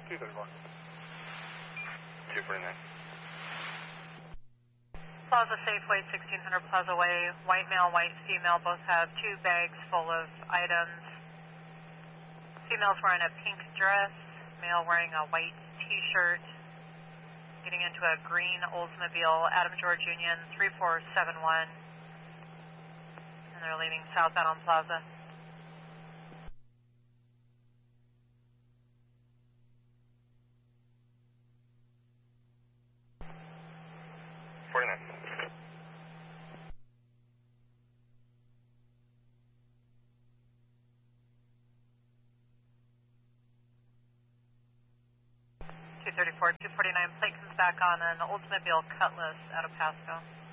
234. 249. Plaza Safeway, 1600 Plaza Way. White male, white female both have 2 bags full of items. Female's wearing a pink dress, male wearing a white t-shirt. Getting into a green Oldsmobile, Adam George Union, 3471. And they're leaving southbound on Plaza. Two 249, plate comes back on an Oldsmobile Cutlass out of Pasco.